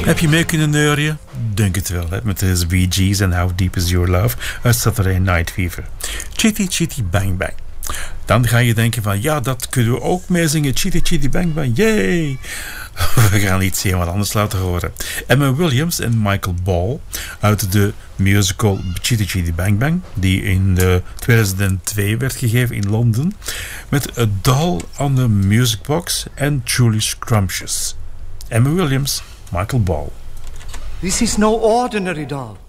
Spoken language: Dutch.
Heb je mee kunnen neurien? Denk het wel, hè? Met de Bee Gees en How Deep Is Your Love uit Saturday Night Fever. Chitty Chitty Bang Bang. Dan ga je denken van, ja, dat kunnen we ook meezingen. Chitty Chitty Bang Bang, yay! We gaan iets helemaal anders laten horen. Emma Williams en Michael Ball uit de musical Chitty Chitty Bang Bang, die in 2002 werd gegeven in Londen, met A Doll on the Music Box en Julie Scrumptious. Emma Williams, Michael Ball. This is no ordinary doll.